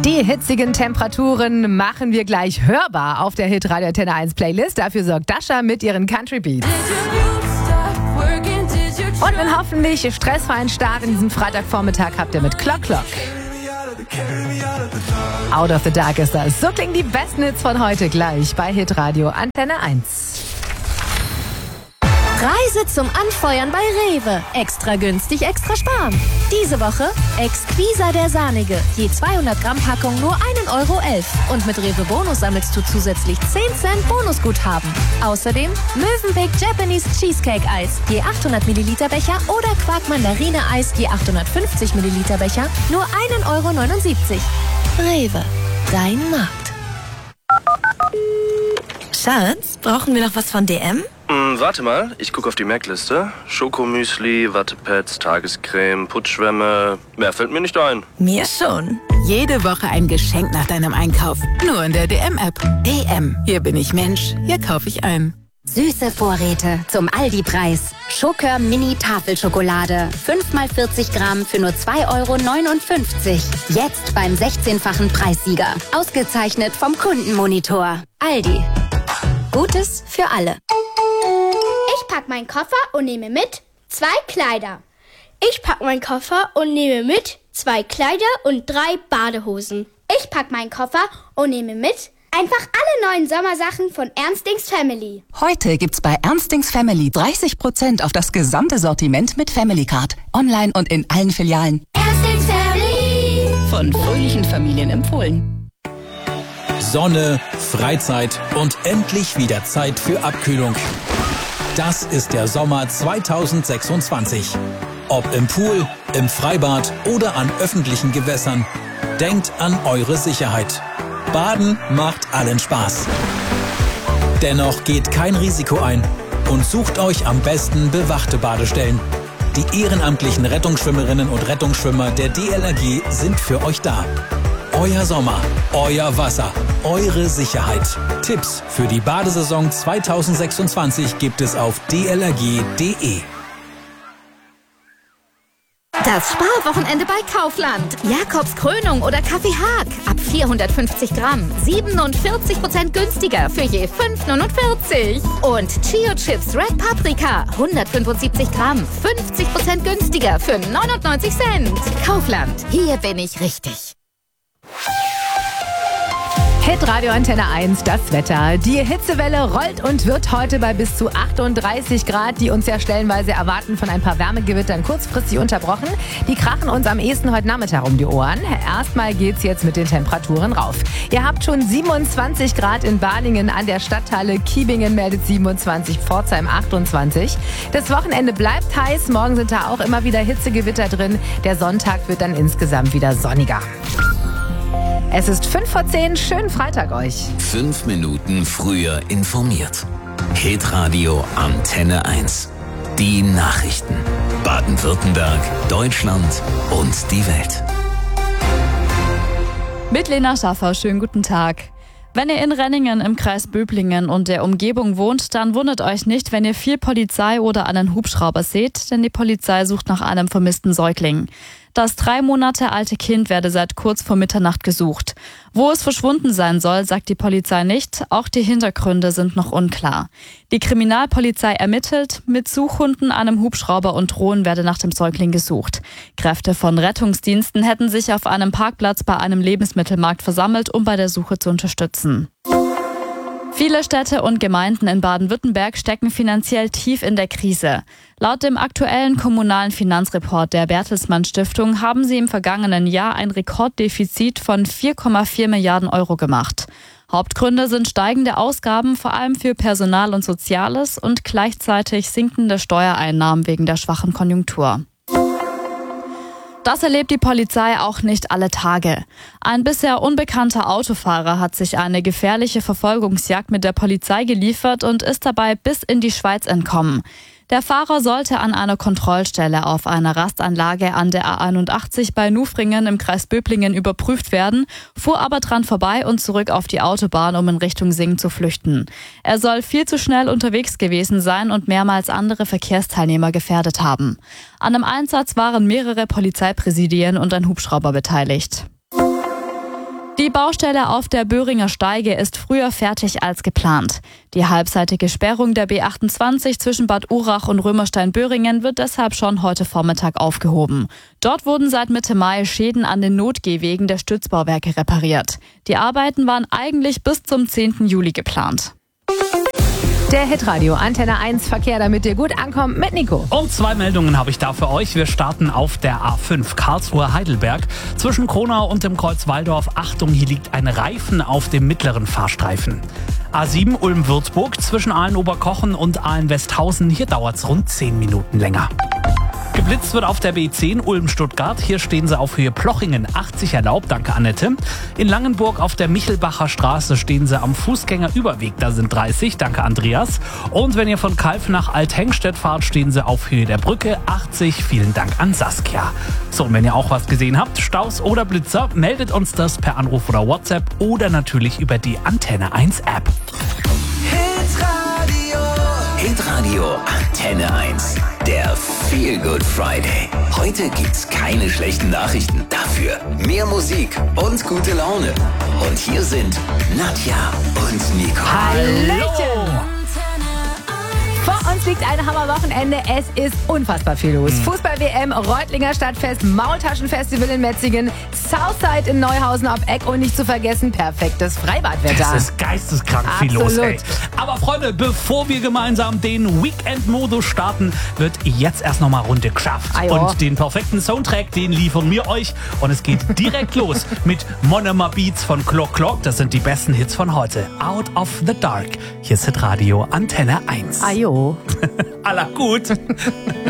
Die hitzigen Temperaturen machen wir gleich hörbar auf der Hitradio Antenne 1 Playlist. Dafür sorgt Dasha mit ihren Country Beats. Und einen hoffentlich stressfreien Start in diesem Freitagvormittag habt ihr mit Clock Clock. Out of the Dark ist das. So klingen die besten Hits von heute gleich bei Hitradio Antenne 1. Preise zum Anfeuern bei Rewe. Extra günstig, extra sparen. Diese Woche Exquisa der Sahnige. Je 200 Gramm Packung nur 1,11 € Und mit Rewe Bonus sammelst du zusätzlich 10 Cent Bonusguthaben. Außerdem Mövenpick Japanese Cheesecake Eis. Je 800 Milliliter Becher oder Quark Mandarine Eis. Je 850 Milliliter Becher. Nur 1,79 €. Rewe. Dein Markt. Schatz, brauchen wir noch was von DM? Warte mal, ich gucke auf die Merkliste. Schokomüsli, Wattepads, Tagescreme, Putzschwämme. Mehr fällt mir nicht ein. Mir schon. Jede Woche ein Geschenk nach deinem Einkauf. Nur in der DM-App. DM. Hier bin ich Mensch. Hier kaufe ich ein. Süße Vorräte zum Aldi-Preis. Schokör Mini Tafelschokolade. 5x40 Gramm für nur 2,59 €. Jetzt beim 16-fachen Preissieger. Ausgezeichnet vom Kundenmonitor. Aldi. Gutes für alle. Ich pack meinen Koffer und nehme mit 2 Kleider. Ich pack meinen Koffer und nehme mit 2 Kleider und 3 Badehosen. Ich pack meinen Koffer und nehme mit einfach alle neuen Sommersachen von Ernstings Family. Heute gibt's bei Ernstings Family 30% auf das gesamte Sortiment mit Family Card. Online und in allen Filialen. Ernstings Family. Von fröhlichen Familien empfohlen. Sonne, Freizeit und endlich wieder Zeit für Abkühlung. Das ist der Sommer 2026. Ob im Pool, im Freibad oder an öffentlichen Gewässern. Denkt an eure Sicherheit. Baden macht allen Spaß. Dennoch geht kein Risiko ein und sucht euch am besten bewachte Badestellen. Die ehrenamtlichen Rettungsschwimmerinnen und Rettungsschwimmer der DLRG sind für euch da. Euer Sommer, euer Wasser, eure Sicherheit. Tipps für die Badesaison 2026 gibt es auf dlrg.de. Das Sparwochenende bei Kaufland. Jakobs Krönung oder Kaffee Haag. Ab 450 Gramm. 47% günstiger für je 5,49 €. Und Chio Chips Red Paprika. 175 Gramm. 50% günstiger für 99 Cent. Kaufland. Hier bin ich richtig. Hitradio Antenne 1, das Wetter. Die Hitzewelle rollt und wird heute bei bis zu 38 Grad, die uns ja stellenweise erwarten, von ein paar Wärmegewittern kurzfristig unterbrochen. Die krachen uns am ehesten heute Nachmittag um die Ohren. Erstmal geht's jetzt mit den Temperaturen rauf. Ihr habt schon 27 Grad in Balingen an der Stadthalle. Kiebingen meldet 27, Pforzheim 28. Das Wochenende bleibt heiß. Morgen sind da auch immer wieder Hitzegewitter drin. Der Sonntag wird dann insgesamt wieder sonniger. Es ist 5:10, schönen Freitag euch. 5 Minuten früher informiert. Hitradio Antenne 1. Die Nachrichten. Baden-Württemberg, Deutschland und die Welt. Mit Lena Schaffer, schönen guten Tag. Wenn ihr in Renningen im Kreis Böblingen und der Umgebung wohnt, dann wundert euch nicht, wenn ihr viel Polizei oder einen Hubschrauber seht, denn die Polizei sucht nach einem vermissten Säugling. Das 3 Monate alte Kind werde seit kurz vor Mitternacht gesucht. Wo es verschwunden sein soll, sagt die Polizei nicht. Auch die Hintergründe sind noch unklar. Die Kriminalpolizei ermittelt. Mit Suchhunden, einem Hubschrauber und Drohnen werde nach dem Säugling gesucht. Kräfte von Rettungsdiensten hätten sich auf einem Parkplatz bei einem Lebensmittelmarkt versammelt, um bei der Suche zu unterstützen. Viele Städte und Gemeinden in Baden-Württemberg stecken finanziell tief in der Krise. Laut dem aktuellen kommunalen Finanzreport der Bertelsmann Stiftung haben sie im vergangenen Jahr ein Rekorddefizit von 4,4 Milliarden € gemacht. Hauptgründe sind steigende Ausgaben, vor allem für Personal und Soziales, und gleichzeitig sinkende Steuereinnahmen wegen der schwachen Konjunktur. Das erlebt die Polizei auch nicht alle Tage. Ein bisher unbekannter Autofahrer hat sich eine gefährliche Verfolgungsjagd mit der Polizei geliefert und ist dabei bis in die Schweiz entkommen. Der Fahrer sollte an einer Kontrollstelle auf einer Rastanlage an der A81 bei Nufringen im Kreis Böblingen überprüft werden, fuhr aber dran vorbei und zurück auf die Autobahn, um in Richtung Singen zu flüchten. Er soll viel zu schnell unterwegs gewesen sein und mehrmals andere Verkehrsteilnehmer gefährdet haben. An dem Einsatz waren mehrere Polizeipräsidien und ein Hubschrauber beteiligt. Die Baustelle auf der Böhringer Steige ist früher fertig als geplant. Die halbseitige Sperrung der B28 zwischen Bad Urach und Römerstein-Böhringen wird deshalb schon heute Vormittag aufgehoben. Dort wurden seit Mitte Mai Schäden an den Notgehwegen der Stützbauwerke repariert. Die Arbeiten waren eigentlich bis zum 10. Juli geplant. Der Hitradio Antenne 1 Verkehr, damit ihr gut ankommt, mit Nico. Und 2 Meldungen habe ich da für euch. Wir starten auf der A5 Karlsruhe-Heidelberg. Zwischen Kronau und dem Kreuz Walldorf. Achtung, hier liegt ein Reifen auf dem mittleren Fahrstreifen. A7 Ulm-Würzburg zwischen Aalen-Oberkochen und Aalen-Westhausen. Hier dauert es rund 10 Minuten länger. Geblitzt wird auf der B10 Ulm-Stuttgart. Hier stehen sie auf Höhe Plochingen. 80 erlaubt, danke Annette. In Langenburg auf der Michelbacher Straße stehen sie am Fußgängerüberweg. Da sind 30, danke Andreas. Und wenn ihr von Kalf nach Althengstedt fahrt, stehen sie auf Höhe der Brücke. 80, vielen Dank an Saskia. So, und wenn ihr auch was gesehen habt, Staus oder Blitzer, meldet uns das per Anruf oder WhatsApp oder natürlich über die Antenne 1 App. Hitradio Antenne 1. Der Feel Good Friday. Heute gibt's keine schlechten Nachrichten. Dafür mehr Musik und gute Laune. Und hier sind Nadja und Nico. Hallöchen! Vor uns liegt ein Hammerwochenende. Es ist unfassbar viel los. Fußball-WM, Reutlinger Stadtfest, Maultaschenfestival in Metzingen, Southside in Neuhausen auf Eck und nicht zu vergessen, perfektes Freibadwetter. Das ist geisteskrank viel los, ey. Aber Freunde, bevor wir gemeinsam den Weekend-Modus starten, wird jetzt erst nochmal Runde geschafft. Und den perfekten Soundtrack, den liefern wir euch. Und es geht direkt los mit Monomer Beats von Clock Clock. Das sind die besten Hits von heute. Out of the Dark. Hier ist Hitradio Antenne 1. Ajo. Aller gut.